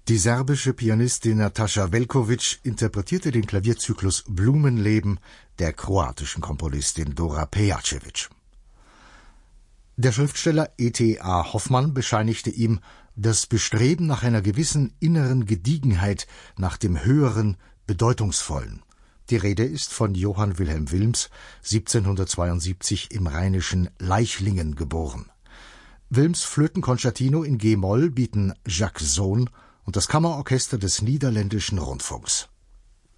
Die serbische Pianistin Nataša Velković interpretierte den Klavierzyklus Blumenleben der kroatischen Komponistin Dora Pejacević. Der Schriftsteller E.T.A. Hoffmann bescheinigte ihm das Bestreben nach einer gewissen inneren Gediegenheit, nach dem Höheren, Bedeutungsvollen. Die Rede ist von Johann Wilhelm Wilms, 1772 im rheinischen Leichlingen geboren. Wilms Flötenkonzertino in G-Moll bieten Jacques Sohn und das Kammerorchester des Niederländischen Rundfunks.